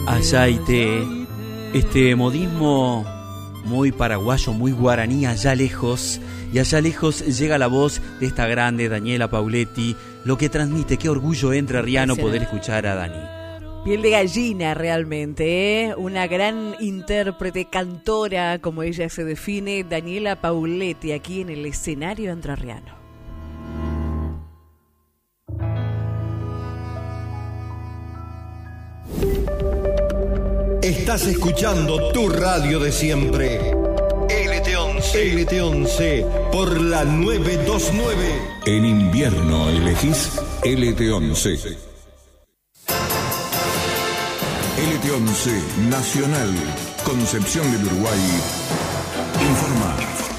Ayaité, este modismo muy paraguayo, muy guaraní, allá lejos. Y allá lejos llega la voz de esta grande Daniela Pauletti, lo que transmite, qué orgullo entrerriano poder escuchar a Dani. Piel de gallina realmente, ¿eh? Una gran intérprete, cantora, como ella se define, Daniela Pauletti, aquí en el escenario entrerriano. Estás escuchando tu radio de siempre. LT11 por la 929. En invierno elegís LT11. LT11 Nacional, Concepción del Uruguay. Informa.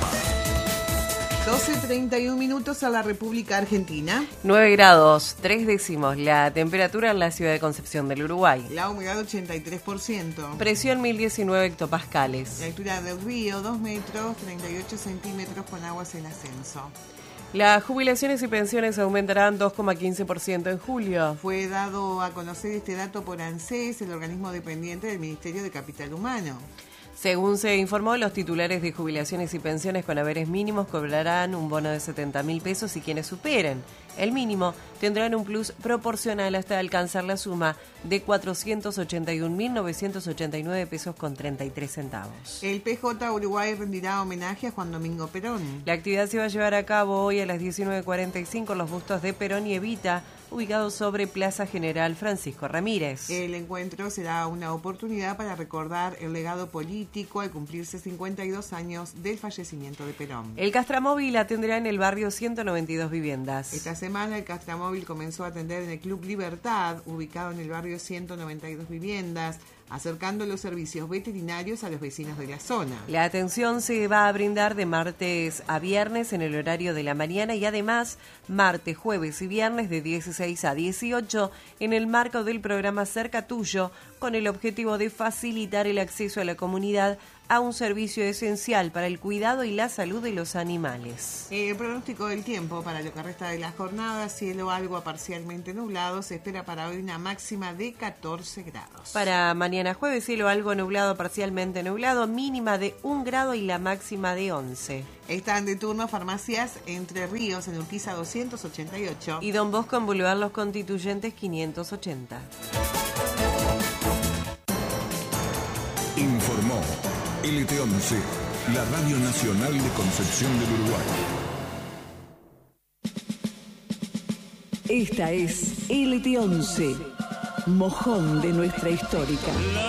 12:31 minutos a la República Argentina. 9 grados, 3 décimos la temperatura en la ciudad de Concepción del Uruguay. La humedad 83%. Presión 1019 hectopascales. La altura del río 2 metros, 38 centímetros con aguas en ascenso. Las jubilaciones y pensiones aumentarán 2,15% en julio. Fue dado a conocer este dato por ANSES, el organismo dependiente del Ministerio de Capital Humano. Según se informó, los titulares de jubilaciones y pensiones con haberes mínimos cobrarán un bono de 70.000 pesos y quienes superen el mínimo tendrán un plus proporcional hasta alcanzar la suma de 481.989 pesos con 33 centavos. El PJ Uruguay rendirá homenaje a Juan Domingo Perón. La actividad se va a llevar a cabo hoy a las 19:45 en los bustos de Perón y Evita, ubicados sobre Plaza General Francisco Ramírez. El encuentro será una oportunidad para recordar el legado político al cumplirse 52 años del fallecimiento de Perón. El Castramóvil atenderá en el barrio 192 viviendas. Esta semana el Castramóvil comenzó a atender en el Club Libertad, ubicado en el barrio 192 viviendas, acercando los servicios veterinarios a los vecinos de la zona. La atención se va a brindar de martes a viernes en el horario de la mañana y además martes, jueves y viernes de 16 a 18 en el marco del programa Cerca Tuyo, con el objetivo de facilitar el acceso a la comunidad a un servicio esencial para el cuidado y la salud de los animales. El pronóstico del tiempo para lo que resta de la jornada: cielo algo a parcialmente nublado, se espera para hoy una máxima de 14 grados. Para mañana jueves, cielo algo nublado, parcialmente nublado, mínima de 1 grado y la máxima de 11. Están de turno farmacias Entre Ríos en Urquiza 288 y Don Bosco en Boulevard Los Constituyentes 580. Informó LT11, la Radio Nacional de Concepción del Uruguay. Esta es LT11, mojón de nuestra histórica.